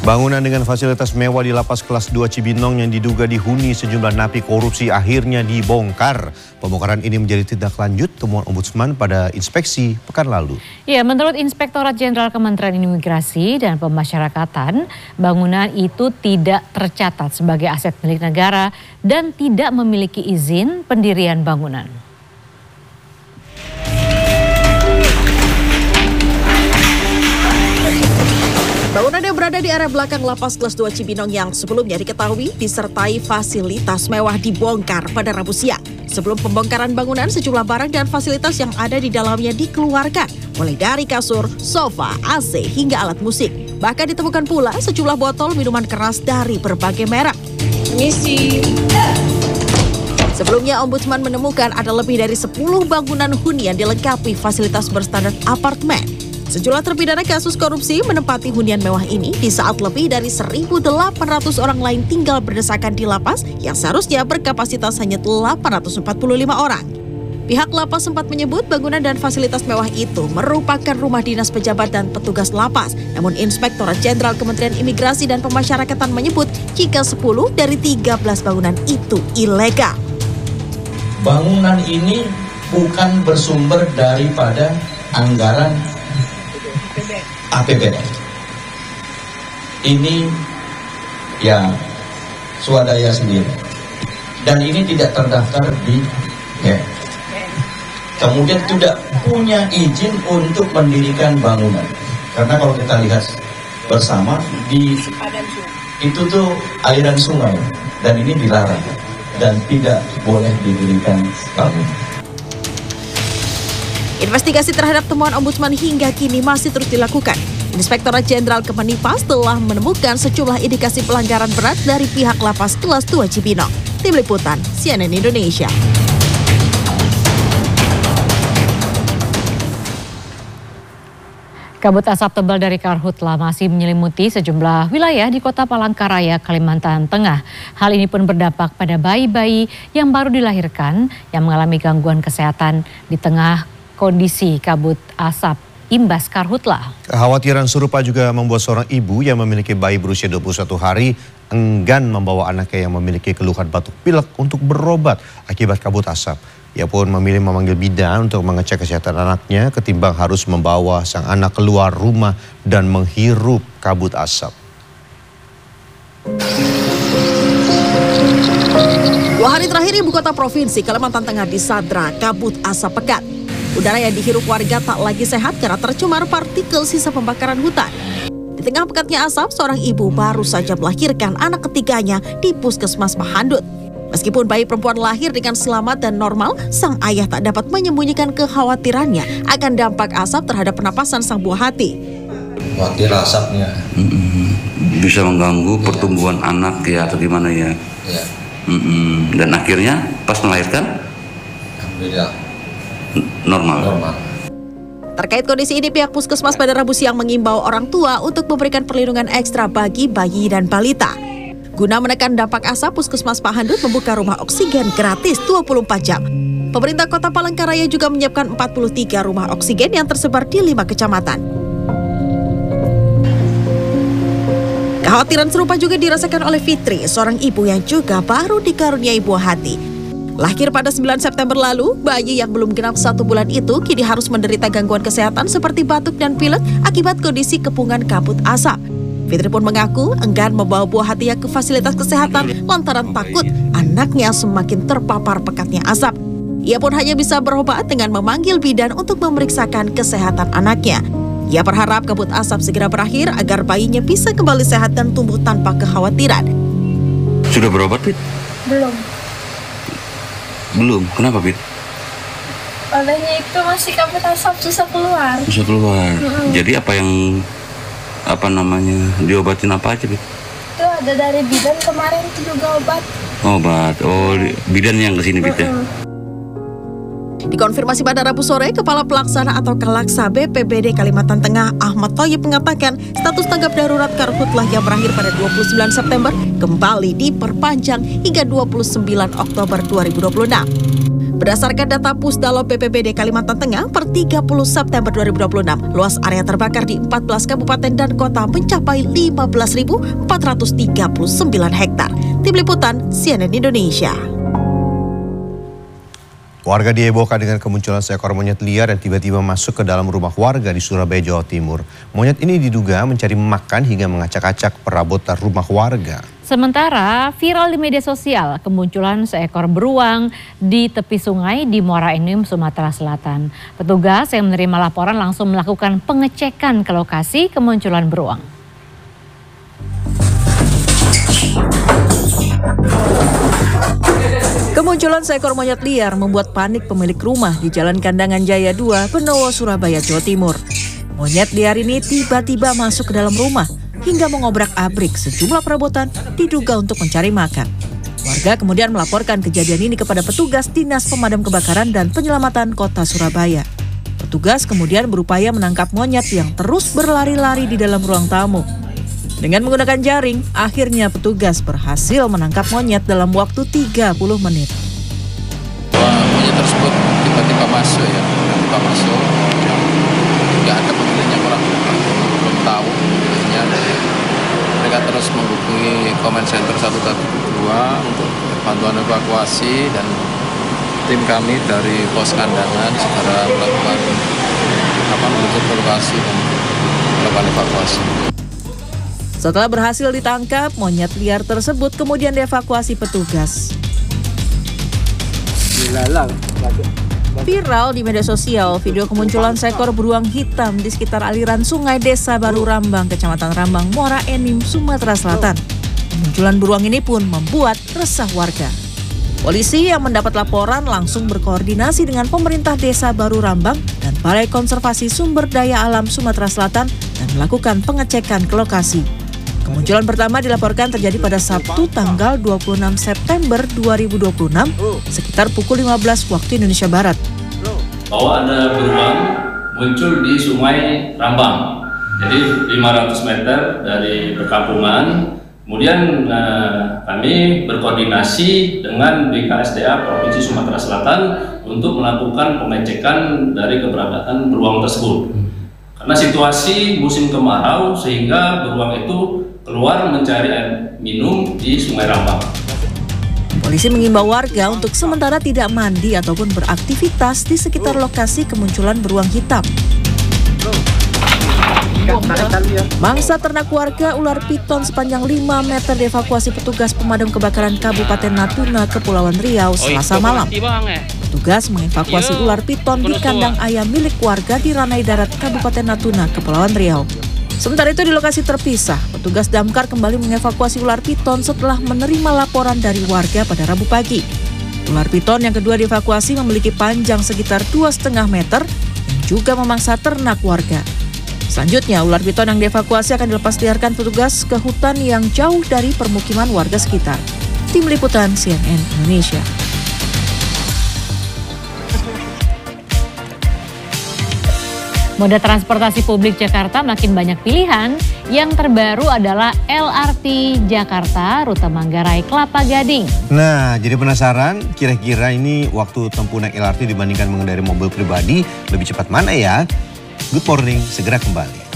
Bangunan dengan fasilitas mewah di Lapas Kelas 2 Cibinong yang diduga dihuni sejumlah napi korupsi akhirnya dibongkar. Pembongkaran ini menjadi tindak lanjut temuan Ombudsman pada inspeksi pekan lalu. Ya, menurut Inspektorat Jenderal Kementerian Imigrasi dan Pemasyarakatan, bangunan itu tidak tercatat sebagai aset milik negara dan tidak memiliki izin pendirian bangunan. Bangunan yang berada di area belakang Lapas Kelas 2 Cibinong yang sebelumnya diketahui disertai fasilitas mewah dibongkar pada Rabu siang. Sebelum pembongkaran bangunan, sejumlah barang dan fasilitas yang ada di dalamnya dikeluarkan, mulai dari kasur, sofa, AC, hingga alat musik. Bahkan ditemukan pula sejumlah botol minuman keras dari berbagai merek. Permisi. Sebelumnya, Ombudsman menemukan ada lebih dari 10 bangunan hunian dilengkapi fasilitas berstandar apartemen. Sejumlah terpidana kasus korupsi menempati hunian mewah ini di saat lebih dari 1.800 orang lain tinggal berdesakan di lapas yang seharusnya berkapasitas hanya 845 orang. Pihak lapas sempat menyebut bangunan dan fasilitas mewah itu merupakan rumah dinas pejabat dan petugas lapas. Namun Inspektorat Jenderal Kementerian Imigrasi dan Pemasyarakatan menyebut jika 10 dari 13 bangunan itu ilegal. Bangunan ini bukan bersumber daripada anggaran APBN. Ini ya swadaya sendiri. Dan ini tidak terdaftar di kemudian tidak punya izin untuk mendirikan bangunan. Karena kalau kita lihat bersama di itu tuh aliran sungai dan ini dilarang dan tidak boleh didirikan bangunan. Investigasi terhadap temuan Ombudsman hingga kini masih terus dilakukan. Inspektorat Jenderal Kemenifas telah menemukan sejumlah indikasi pelanggaran berat dari pihak Lapas Kelas 2 Cibinong. Tim Liputan, CNN Indonesia. Kabut asap tebal dari karhutlah masih menyelimuti sejumlah wilayah di Kota Palangkaraya, Kalimantan Tengah. Hal ini pun berdampak pada bayi-bayi yang baru dilahirkan yang mengalami gangguan kesehatan di tengah kondisi kabut asap imbas karhutlah. Kekhawatiran serupa juga membuat seorang ibu yang memiliki bayi berusia 21 hari enggan membawa anaknya yang memiliki keluhan batuk pilek untuk berobat akibat kabut asap. Ia pun memilih memanggil bidan untuk mengecek kesehatan anaknya ketimbang harus membawa sang anak keluar rumah dan menghirup kabut asap. 2 hari terakhir ibu kota provinsi Kalimantan Tengah disandra kabut asap pekat. Udara yang dihirup warga tak lagi sehat karena tercemar partikel sisa pembakaran hutan. Di tengah pekatnya asap, seorang ibu baru saja melahirkan anak ketiganya di Puskesmas Pahandut. Meskipun bayi perempuan lahir dengan selamat dan normal, sang ayah tak dapat menyembunyikan kekhawatirannya akan dampak asap terhadap pernapasan sang buah hati. Khawatir asapnya. Bisa mengganggu pertumbuhan anak ya atau gimana ya. Dan akhirnya pas melahirkan, Alhamdulillah. Normal. Terkait kondisi ini, pihak Puskesmas pada Rabu siang mengimbau orang tua untuk memberikan perlindungan ekstra bagi bayi dan balita. Guna menekan dampak asap, Puskesmas Pahandut membuka rumah oksigen gratis 24 jam. Pemerintah Kota Palangkaraya juga menyiapkan 43 rumah oksigen yang tersebar di 5 kecamatan. Kekhawatiran serupa juga dirasakan oleh Fitri, seorang ibu yang juga baru dikaruniai buah hati. Lahir pada 9 September lalu, bayi yang belum genap 1 bulan itu kini harus menderita gangguan kesehatan seperti batuk dan pilek akibat kondisi kepungan kabut asap. Fitri pun mengaku enggan membawa buah hatinya ke fasilitas kesehatan lantaran takut anaknya semakin terpapar pekatnya asap. Ia pun hanya bisa berobat dengan memanggil bidan untuk memeriksakan kesehatan anaknya. Ia berharap kabut asap segera berakhir agar bayinya bisa kembali sehat dan tumbuh tanpa kekhawatiran. Sudah berobat, Fit? Belum. Kenapa, Fit? Padanya itu masih kabut asap susah keluar. Jadi diobatin apa aja, Fit? Itu ada dari bidan kemarin itu juga obat. Bidan yang kesini, Fit ya? Dikonfirmasi pada Rabu sore, Kepala Pelaksana atau Kalaksa BPBD Kalimantan Tengah Ahmad Thoyib mengatakan status tanggap darurat karhutlah yang berakhir pada 29 September kembali diperpanjang hingga 29 Oktober 2026. Berdasarkan data Pusdalo BPBD Kalimantan Tengah per 30 September 2026, luas area terbakar di 14 kabupaten dan kota mencapai 15.439 hektar. Tim Liputan CNN Indonesia. Warga dihebohkan dengan kemunculan seekor monyet liar yang tiba-tiba masuk ke dalam rumah warga di Surabaya, Jawa Timur. Monyet ini diduga mencari makan hingga mengacak-acak perabotan rumah warga. Sementara viral di media sosial kemunculan seekor beruang di tepi sungai di Muara Enim, Sumatera Selatan. Petugas yang menerima laporan langsung melakukan pengecekan ke lokasi kemunculan beruang. Kemunculan seekor monyet liar membuat panik pemilik rumah di Jalan Kandangan Jaya 2, Benowo, Surabaya, Jawa Timur. Monyet liar ini tiba-tiba masuk ke dalam rumah hingga mengobrak-abrik sejumlah perabotan diduga untuk mencari makan. Warga kemudian melaporkan kejadian ini kepada petugas Dinas Pemadam Kebakaran dan Penyelamatan Kota Surabaya. Petugas kemudian berupaya menangkap monyet yang terus berlari-lari di dalam ruang tamu. Dengan menggunakan jaring, akhirnya petugas berhasil menangkap monyet dalam waktu 30 menit. Monyet tersebut tiba-tiba masuk ya, tidak ada pemiliknya, orang belum tahu pemiliknya. Mereka terus menghubungi Command Center 112 untuk bantuan evakuasi, dan tim kami dari pos Kandangan segera melakukan menuju ke lokasi dan melakukan evakuasi. Setelah berhasil ditangkap, monyet liar tersebut kemudian dievakuasi petugas. Viral di media sosial video kemunculan seekor beruang hitam di sekitar aliran sungai Desa Baru Rambang, Kecamatan Rambang, Muara Enim, Sumatera Selatan. Kemunculan beruang ini pun membuat resah warga. Polisi yang mendapat laporan langsung berkoordinasi dengan pemerintah Desa Baru Rambang dan Balai Konservasi Sumber Daya Alam Sumatera Selatan dan melakukan pengecekan ke lokasi. Kemunculan pertama dilaporkan terjadi pada Sabtu tanggal 26 September 2026 sekitar pukul 15 waktu Indonesia Barat. Bahwa ada beruang muncul di Sungai Rambang, jadi 500 meter dari perkampungan. Kemudian kami berkoordinasi dengan BKSDA Provinsi Sumatera Selatan untuk melakukan pengecekan dari keberadaan beruang tersebut. Karena situasi musim kemarau sehingga beruang itu keluar mencari air minum di Sungai Rambang. Polisi mengimbau warga untuk sementara tidak mandi ataupun beraktivitas di sekitar lokasi kemunculan beruang hitam. Mangsa ternak warga ular piton sepanjang 5 meter dievakuasi petugas pemadam kebakaran Kabupaten Natuna, Kepulauan Riau, Selasa malam. Petugas mengevakuasi ular piton di kandang ayam milik warga di Ranai Darat, Kabupaten Natuna, Kepulauan Riau. Sementara itu di lokasi terpisah, petugas damkar kembali mengevakuasi ular piton setelah menerima laporan dari warga pada Rabu pagi. Ular piton yang kedua dievakuasi memiliki panjang sekitar 2,5 meter dan juga memangsa ternak warga. Selanjutnya, ular piton yang dievakuasi akan dilepas liarkan petugas ke hutan yang jauh dari permukiman warga sekitar. Tim Liputan CNN Indonesia. Moda transportasi publik Jakarta makin banyak pilihan. Yang terbaru adalah LRT Jakarta, rute Manggarai Kelapa Gading. Nah, jadi penasaran kira-kira ini waktu tempuh naik LRT dibandingkan mengendarai mobil pribadi lebih cepat mana ya? Good Morning segera kembali.